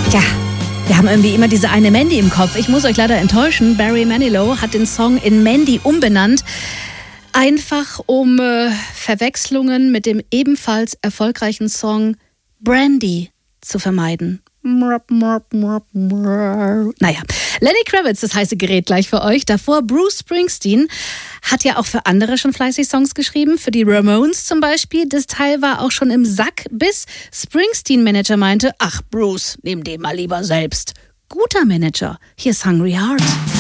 Ja, wir haben irgendwie immer diese eine Mandy im Kopf. Ich muss euch leider enttäuschen, Barry Manilow hat den Song in Mandy umbenannt. Einfach um Verwechslungen mit dem ebenfalls erfolgreichen Song Brandy zu vermeiden. Naja, Lenny Kravitz, das heiße Gerät gleich für euch. Davor Bruce Springsteen hat ja auch für andere schon fleißig Songs geschrieben, für die Ramones zum Beispiel. Das Teil war auch schon im Sack, bis Springsteen-Manager meinte, ach Bruce, nehm den mal lieber selbst. Guter Manager, hier ist Hungry Heart.